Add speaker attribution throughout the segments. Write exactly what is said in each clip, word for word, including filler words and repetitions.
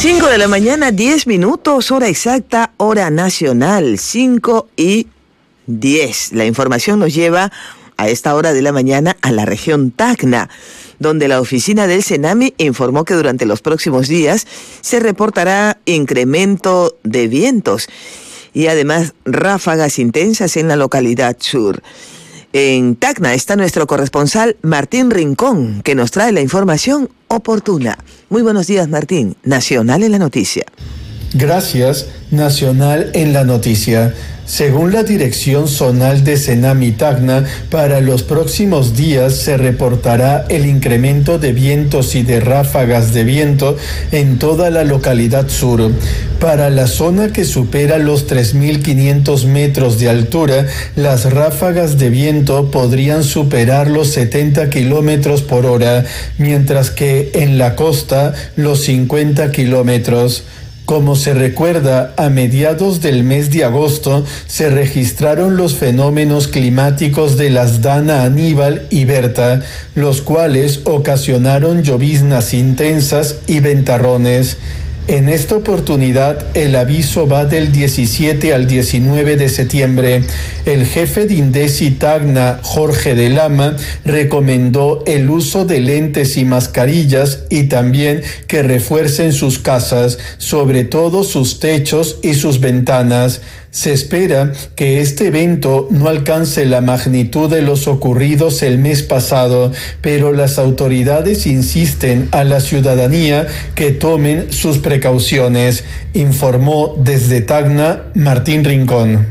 Speaker 1: cinco de la mañana, diez minutos, hora exacta, hora nacional, cinco y diez. La información nos lleva a esta hora de la mañana a la región Tacna, donde la oficina del Senami informó que durante los próximos días se reportará incremento de vientos y además ráfagas intensas en la localidad sur. En Tacna está nuestro corresponsal Martín Rincón, que nos trae la información oportuna. Muy buenos días, Martín. Nacional en la noticia.
Speaker 2: Gracias, Nacional en la noticia. Según la Dirección Zonal de Senami Tacna, para los próximos días se reportará el incremento de vientos y de ráfagas de viento en toda la localidad sur. Para la zona que supera los tres mil quinientos metros de altura, las ráfagas de viento podrían superar los setenta kilómetros por hora, mientras que en la costa los cincuenta kilómetros. Como se recuerda, a mediados del mes de agosto se registraron los fenómenos climáticos de las Dana Aníbal y Berta, los cuales ocasionaron lloviznas intensas y ventarrones. En esta oportunidad, el aviso va del diecisiete al diecinueve de septiembre. El jefe de INDECI Tacna, Jorge de Lama, recomendó el uso de lentes y mascarillas y también que refuercen sus casas, sobre todo sus techos y sus ventanas. Se espera que este evento no alcance la magnitud de los ocurridos el mes pasado, pero las autoridades insisten a la ciudadanía que tomen sus precauciones, informó desde Tacna Martín Rincón.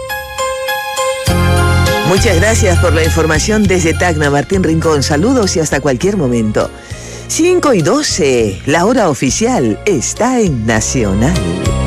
Speaker 1: Muchas gracias por la información desde Tacna, Martín Rincón. Saludos y hasta cualquier momento. cinco y doce, la hora oficial está en Nacional.